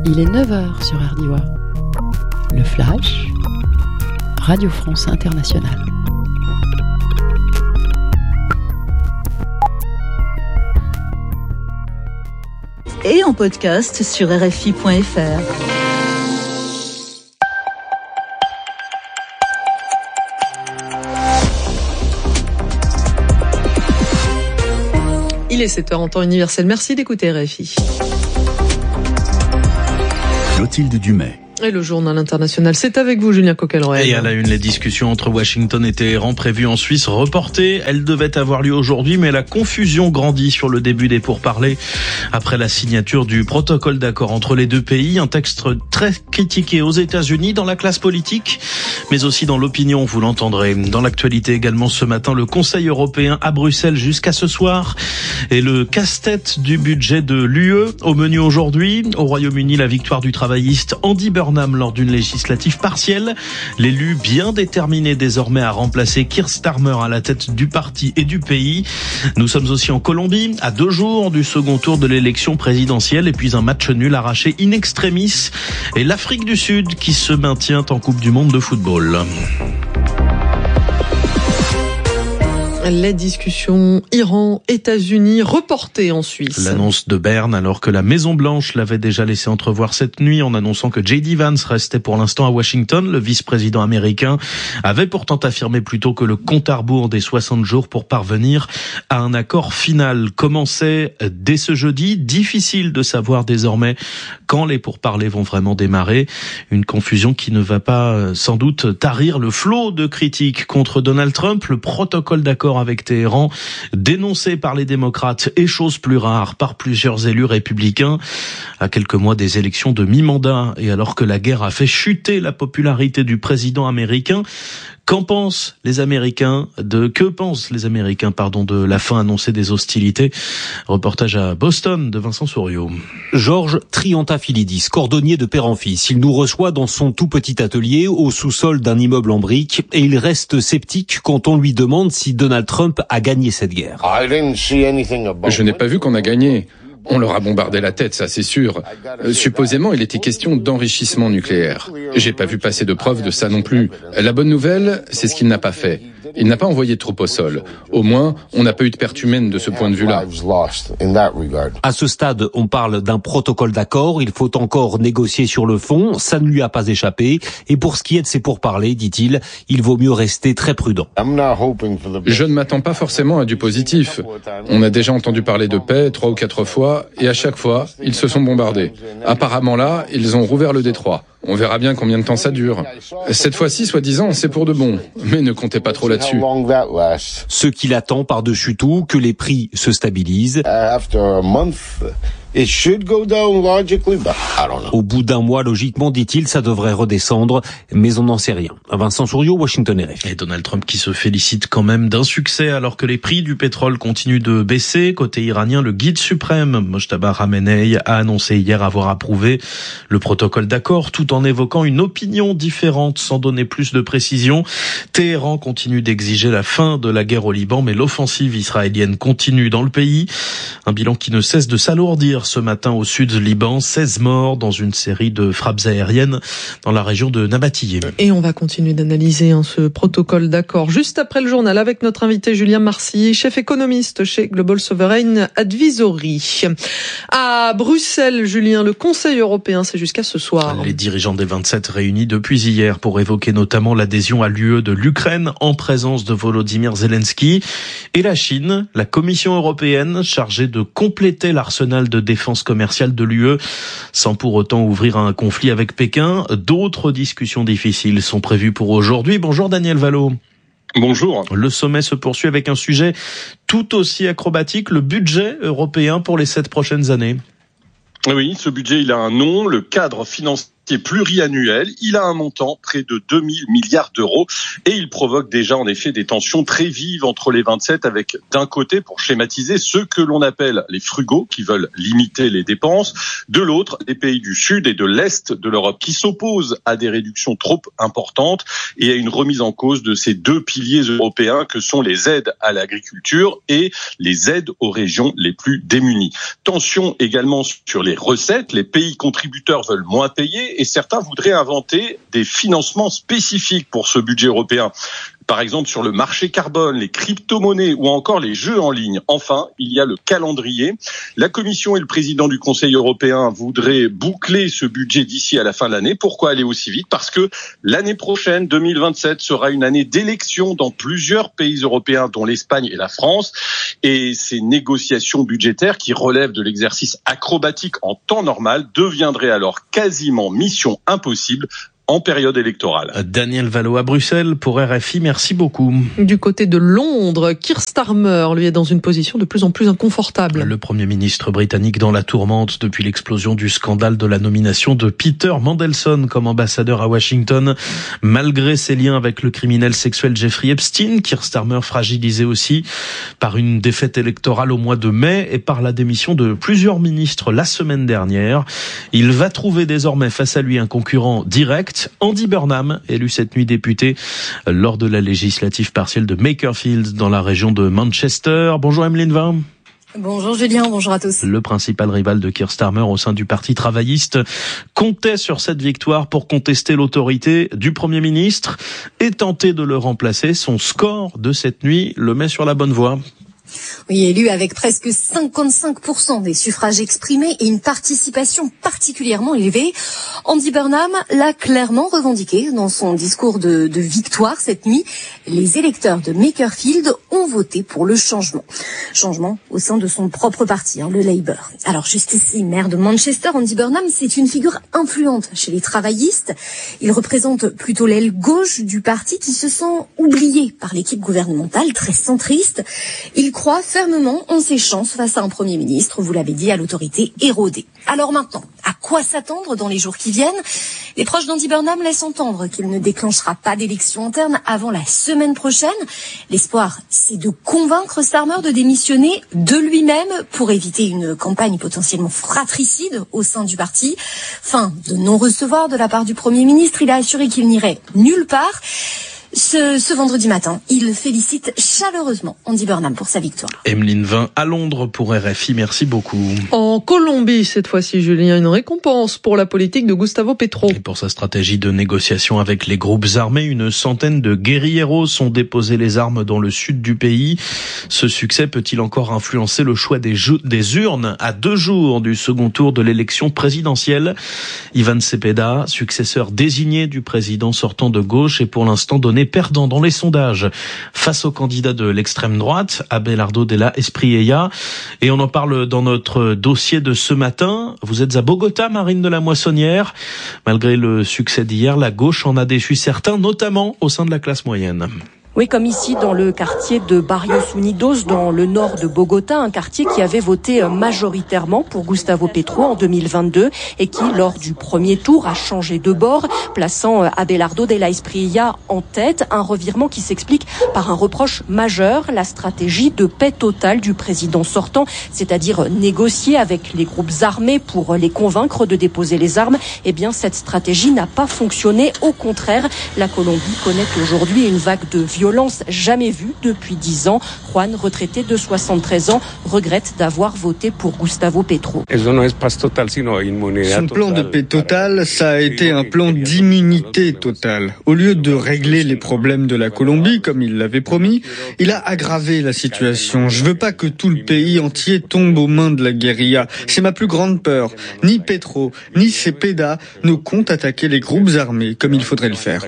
Il est 9h sur RDIWA. Le Flash, Radio France Internationale. Et en podcast sur RFI.fr. Il est 7h en temps universel. Merci d'écouter RFI. Clotilde Dumais. Et le journal international, c'est avec vous, Julien Coquelroy. Et à la une, les discussions entre Washington et Téhéran prévues en Suisse reportées. Elles devaient avoir lieu aujourd'hui, mais la confusion grandit sur le début des pourparlers après la signature du protocole d'accord entre les deux pays. Un texte très critiqué aux États-Unis, dans la classe politique, mais aussi dans l'opinion, vous l'entendrez. Dans l'actualité également ce matin, le Conseil européen à Bruxelles jusqu'à ce soir et le casse-tête du budget de l'UE. Au menu aujourd'hui, au Royaume-Uni, la victoire du travailliste Andy Burnham lors d'une législative partielle. L'élu bien déterminé désormais à remplacer Keir Starmer à la tête du parti et du pays. Nous sommes aussi en Colombie, à 2 jours du second tour de l'élection présidentielle, et puis un match nul arraché in extremis, et l'Afrique du Sud qui se maintient en Coupe du Monde de football. Les discussions Iran-États-Unis reportées en Suisse. L'annonce de Berne, alors que la Maison-Blanche l'avait déjà laissé entrevoir cette nuit en annonçant que J.D. Vance restait pour l'instant à Washington. Le vice-président américain avait pourtant affirmé plus tôt que le compte à rebours des 60 jours pour parvenir à un accord final commençait dès ce jeudi. Difficile de savoir désormais quand les pourparlers vont vraiment démarrer. Une confusion qui ne va pas sans doute tarir le flot de critiques contre Donald Trump. Le protocole d'accord avec Téhéran, dénoncé par les démocrates et chose plus rare par plusieurs élus républicains, à quelques mois des élections de mi-mandat et alors que la guerre a fait chuter la popularité du président américain. Que pensent les Américains de la fin annoncée des hostilités? Reportage à Boston de Vincent Souriau. Georges Triantafilidis, cordonnier de père en fils. Il nous reçoit dans son tout petit atelier au sous-sol d'un immeuble en briques et il reste sceptique quand on lui demande si Donald Trump a gagné cette guerre. Je n'ai pas vu qu'on a gagné. On leur a bombardé la tête, ça c'est sûr. Supposément, il était question d'enrichissement nucléaire. J'ai pas vu passer de preuves de ça non plus. La bonne nouvelle, c'est ce qu'il n'a pas fait. Il n'a pas envoyé de troupes au sol. Au moins, on n'a pas eu de perte humaine de ce point de vue-là. À ce stade, on parle d'un protocole d'accord. Il faut encore négocier sur le fond. Ça ne lui a pas échappé. Et pour ce qui est de ses pourparlers, dit-il, il vaut mieux rester très prudent. Je ne m'attends pas forcément à du positif. On a déjà entendu parler de paix 3 ou 4 fois, et à chaque fois, ils se sont bombardés. Apparemment là, ils ont rouvert le détroit. On verra bien combien de temps ça dure. Cette fois-ci, soi-disant, c'est pour de bon. Mais ne comptez pas trop là-dessus. Ce qu'il attend par-dessus tout, que les prix se stabilisent. Au bout d'un mois, logiquement, dit-il, ça devrait redescendre, mais on n'en sait rien. Vincent Souriau, Washington RFI. Et Donald Trump qui se félicite quand même d'un succès alors que les prix du pétrole continuent de baisser. Côté iranien, le guide suprême, Mojtaba Khamenei, a annoncé hier avoir approuvé le protocole d'accord tout en évoquant une opinion différente sans donner plus de précision. Téhéran continue d'exiger la fin de la guerre au Liban, mais l'offensive israélienne continue dans le pays. Un bilan qui ne cesse de s'alourdir ce matin au sud du Liban, 16 morts dans une série de frappes aériennes dans la région de Nabatiyé. Et on va continuer d'analyser ce protocole d'accord juste après le journal avec notre invité Julien Marcy, chef économiste chez Global Sovereign Advisory. À Bruxelles, Julien, le Conseil européen, c'est jusqu'à ce soir. Les dirigeants des 27 réunis depuis hier pour évoquer notamment l'adhésion à l'UE de l'Ukraine en présence de Volodymyr Zelensky et la Chine, la Commission européenne chargée de compléter l'arsenal de défense commerciale de l'UE sans pour autant ouvrir un conflit avec Pékin. D'autres discussions difficiles sont prévues pour aujourd'hui. Bonjour Daniel Vallot. Bonjour. Le sommet se poursuit avec un sujet tout aussi acrobatique, le budget européen pour les 7 prochaines années. Oui, ce budget, il a un nom, le cadre financier pluriannuel. Il a un montant près de 2 000 milliards d'euros et il provoque déjà en effet des tensions très vives entre les 27 avec d'un côté, pour schématiser, ceux que l'on appelle les frugaux qui veulent limiter les dépenses, de l'autre les pays du sud et de l'est de l'Europe qui s'opposent à des réductions trop importantes et à une remise en cause de ces deux piliers européens que sont les aides à l'agriculture et les aides aux régions les plus démunies. Tension également sur les recettes, les pays contributeurs veulent moins payer et certains voudraient inventer des financements spécifiques pour ce budget européen. Par exemple, sur le marché carbone, les crypto-monnaies ou encore les jeux en ligne. Enfin, il y a le calendrier. La Commission et le président du Conseil européen voudraient boucler ce budget d'ici à la fin de l'année. Pourquoi aller aussi vite ? Parce que l'année prochaine, 2027, sera une année d'élections dans plusieurs pays européens, dont l'Espagne et la France. Et ces négociations budgétaires, qui relèvent de l'exercice acrobatique en temps normal, deviendraient alors quasiment mission impossible en période électorale. Daniel Valo à Bruxelles pour RFI, merci beaucoup. Du côté de Londres, Keir Starmer, lui, est dans une position de plus en plus inconfortable. Le Premier ministre britannique dans la tourmente depuis l'explosion du scandale de la nomination de Peter Mandelson comme ambassadeur à Washington. Malgré ses liens avec le criminel sexuel Jeffrey Epstein, Keir Starmer fragilisé aussi par une défaite électorale au mois de mai et par la démission de plusieurs ministres la semaine dernière. Il va trouver désormais face à lui un concurrent direct, Andy Burnham, élu cette nuit député lors de la législative partielle de Makerfield dans la région de Manchester. Bonjour Emeline Vin. Bonjour Julien, bonjour à tous. Le principal rival de Keir Starmer au sein du Parti travailliste comptait sur cette victoire pour contester l'autorité du Premier ministre et tenter de le remplacer. Son score de cette nuit le met sur la bonne voie. Oui, élu avec presque 55% des suffrages exprimés et une participation particulièrement élevée, Andy Burnham l'a clairement revendiqué dans son discours de victoire cette nuit. Les électeurs de Makerfield ont voté pour le changement. Changement au sein de son propre parti, le Labour. Alors jusqu'ici, maire de Manchester, Andy Burnham, c'est une figure influente chez les travaillistes. Il représente plutôt l'aile gauche du parti qui se sent oublié par l'équipe gouvernementale, très centriste. Il croit fermement en ses chances face à un Premier ministre, vous l'avez dit, à l'autorité érodée. Alors maintenant, à quoi s'attendre dans les jours qui viennent ? Les proches d'Andy Burnham laissent entendre qu'il ne déclenchera pas d'élection interne avant la semaine prochaine. L'espoir, c'est de convaincre Starmer de démissionner de lui-même pour éviter une campagne potentiellement fratricide au sein du parti. Fin de non-recevoir de la part du Premier ministre, il a assuré qu'il n'irait nulle part. Ce vendredi matin, il félicite chaleureusement Andy Burnham pour sa victoire. Emeline Vin à Londres pour RFI, merci beaucoup. En Colombie, cette fois-ci, Julien, une récompense pour la politique de Gustavo Petro. Et pour sa stratégie de négociation avec les groupes armés, une centaine de guérilleros ont déposé les armes dans le sud du pays. Ce succès peut-il encore influencer le choix des urnes à 2 jours du second tour de l'élection présidentielle ? Ivan Cepeda, successeur désigné du président sortant de gauche, est pour l'instant donné perdant dans les sondages face au candidat de l'extrême droite, Abelardo de la Espriella. Et on en parle dans notre dossier de ce matin. Vous êtes à Bogota, Marine de la Moissonnière. Malgré le succès d'hier, la gauche en a déçu certains, notamment au sein de la classe moyenne. Oui, comme ici dans le quartier de Barrios Unidos, dans le nord de Bogota, un quartier qui avait voté majoritairement pour Gustavo Petro en 2022 et qui, lors du premier tour, a changé de bord, plaçant Abelardo de la Espriella en tête. Un revirement qui s'explique par un reproche majeur, la stratégie de paix totale du président sortant, c'est-à-dire négocier avec les groupes armés pour les convaincre de déposer les armes. Eh bien, cette stratégie n'a pas fonctionné. Au contraire, la Colombie connaît aujourd'hui une vague de violence jamais vue depuis 10 ans. Juan, retraité de 73 ans, regrette d'avoir voté pour Gustavo Petro. Son plan de paix totale, ça a été un plan d'immunité totale. Au lieu de régler les problèmes de la Colombie, comme il l'avait promis, il a aggravé la situation. Je veux pas que tout le pays entier tombe aux mains de la guérilla. C'est ma plus grande peur. Ni Petro, ni Cepeda ne comptent attaquer les groupes armés comme il faudrait le faire.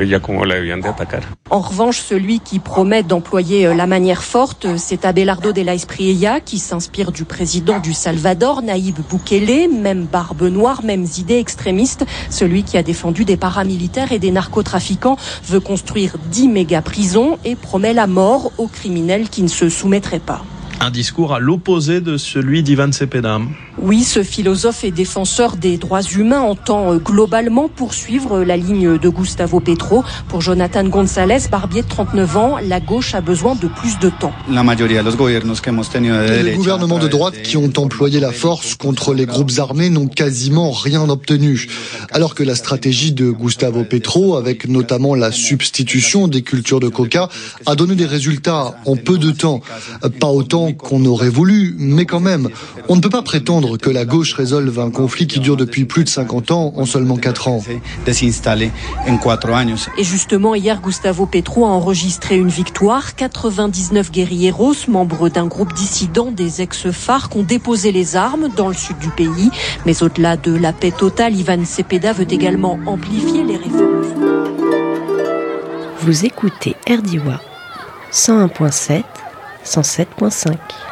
En revanche, celui qui promet d'employer la manière forte, c'est Abelardo de la Espriella, qui s'inspire du président du Salvador, Nayib Bukele, même barbe noire, mêmes idées extrémistes. Celui qui a défendu des paramilitaires et des narcotrafiquants veut construire 10 méga-prisons et promet la mort aux criminels qui ne se soumettraient pas. Un discours à l'opposé de celui d'Ivan Cepeda. Oui, ce philosophe et défenseur des droits humains entend globalement poursuivre la ligne de Gustavo Petro. Pour Jonathan González, barbier de 39 ans, la gauche a besoin de plus de temps. Les gouvernements de droite qui ont employé la force contre les groupes armés n'ont quasiment rien obtenu. Alors que la stratégie de Gustavo Petro, avec notamment la substitution des cultures de coca, a donné des résultats en peu de temps. Pas autant qu'on aurait voulu, mais quand même. On ne peut pas prétendre que la gauche résolve un conflit qui dure depuis plus de 50 ans en seulement 4 ans. Et justement, hier, Gustavo Petro a enregistré une victoire. 99 guerrilleros, membres d'un groupe dissident des ex-FARC, ont déposé les armes dans le sud du pays. Mais au-delà de la paix totale, Ivan Cepeda veut également amplifier les réformes. Vous écoutez RDIWA 101.7, 107.5.